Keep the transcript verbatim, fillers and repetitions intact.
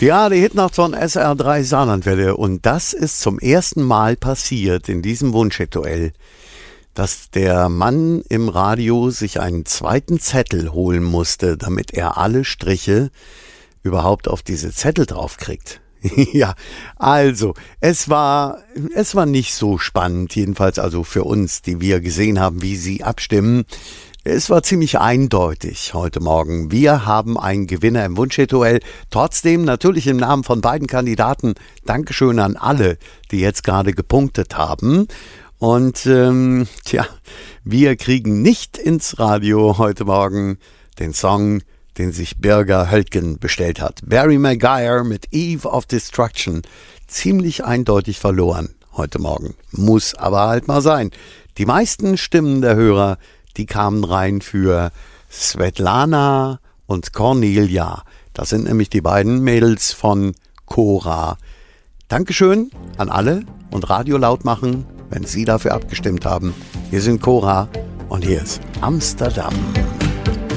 Ja, die Hitnacht von S R drei Saarlandwelle. Und das ist zum ersten Mal passiert in diesem Wunschhit-Duell, dass der Mann im Radio sich einen zweiten Zettel holen musste, damit er alle Striche überhaupt auf diese Zettel draufkriegt. Ja, also, es war, es war nicht so spannend, jedenfalls also für uns, die wir gesehen haben, wie sie abstimmen. Es war ziemlich eindeutig heute Morgen. Wir haben einen Gewinner im Wunschhit-Duell. Trotzdem natürlich im Namen von beiden Kandidaten Dankeschön an alle, die jetzt gerade gepunktet haben. Und ähm, tja, wir kriegen nicht ins Radio heute Morgen den Song, den sich Birger Höltgen bestellt hat. Barry Maguire mit Eve of Destruction. Ziemlich eindeutig verloren heute Morgen. Muss aber halt mal sein. Die meisten Stimmen der Hörer, die kamen rein für Svetlana und Cornelia. Das sind nämlich die beiden Mädels von Cora. Dankeschön an alle und Radio laut machen, wenn Sie dafür abgestimmt haben. Wir sind Cora und hier ist Amsterdam.